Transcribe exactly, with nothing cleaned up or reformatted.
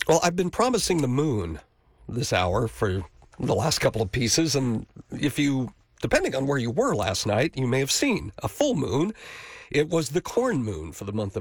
Well, I've been promising the moon this hour for the last couple of pieces, and if you, depending on where you were last night, you may have seen a full moon. It was the corn moon for the month of